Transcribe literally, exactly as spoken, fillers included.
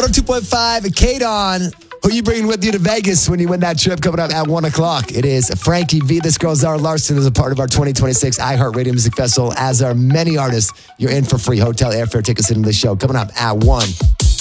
one oh two point five, K-Don. Who you bringing with you to Vegas when you win that trip coming up at one o'clock? It is Frankie V. This girl, Zara Larson, is a part of our twenty twenty-six iHeartRadio Music Festival, as are many artists. You're in for free hotel airfare tickets into the show coming up at one.